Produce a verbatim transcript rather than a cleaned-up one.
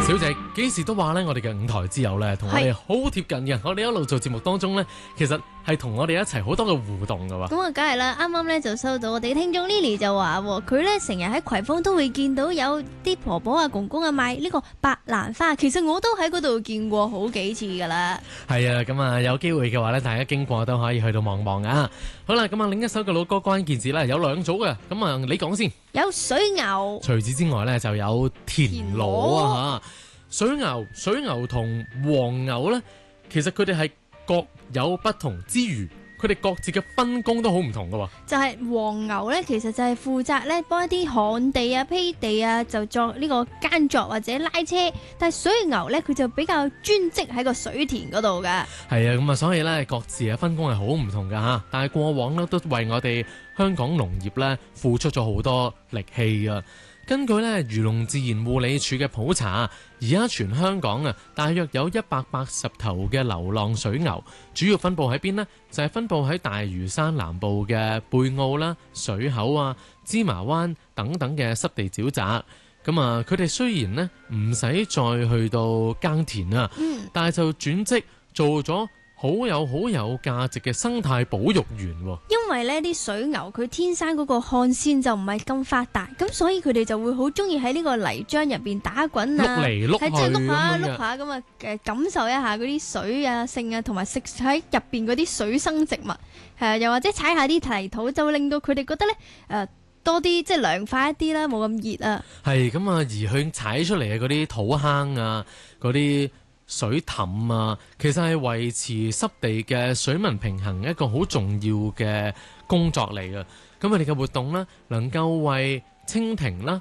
小姐幾時都話咧，我哋嘅五台之友咧，同我哋好貼近嘅。我哋一路做節目當中咧，其實係同我哋一齊好多嘅互動噶喎。 咁啊，梗係啦！啱啱咧就收到我哋聽眾 Lily 就話，佢咧成日喺葵芳都會見到有啲婆婆啊、公公啊賣呢個白蘭花。其實我都喺嗰度見過好幾次噶啦。 係啊，咁啊有機會嘅話咧，大家經過都可以去到望望啊。好啦，咁啊另一首嘅老歌關鍵字咧有兩組嘅，咁啊你講先。 有水牛， 除此之外咧就有田螺啊嚇。水牛、水牛同黃牛咧，其實佢哋係各有不同之餘，佢哋各自嘅分工都好唔同㗎喎。 就係黃牛咧，其實就係負責咧幫一啲旱地啊、披地啊，就作呢個耕作或者拉車。但係水牛咧，佢就比較專職喺個水田嗰度㗎。 係啊，咁啊，所以咧各自嘅分工係好唔同㗎嚇。但係過往咧都為我哋香港農業咧付出咗好多力氣㗎。根據咧漁農自然護理署嘅普查，而家全香港啊，大約有一百八十頭嘅流浪水牛，主要分佈喺邊呢？就係、是、分佈喺大嶼山南部嘅貝澳啦、水口啊、芝麻灣等等嘅濕地沼澤。咁啊，佢哋雖然呢唔使再去到耕田啊，嗯、但係就轉職做咗好有好有價值嘅生態保育員。 因為呢啲水牛佢天生嗰個汗腺就唔係咁發達，咁所以佢哋就會好中意喺呢個泥漿入邊打滾啊， 碌嚟碌去係即係碌下咁樣碌下咁啊，誒感受一下嗰啲水啊、性啊，同埋食喺入邊嗰啲水生植物，係又或者踩下啲泥土，就會令到佢哋覺得咧誒、呃、多啲即係涼快一啲啦，冇咁熱啊。係咁啊，而佢踩出嚟嘅嗰啲土坑啊，嗰啲水凼啊，其實係維持濕地嘅水文平衡一個好重要嘅工作嚟嘅。咁佢哋嘅活動呢，能夠為蜻蜓啦、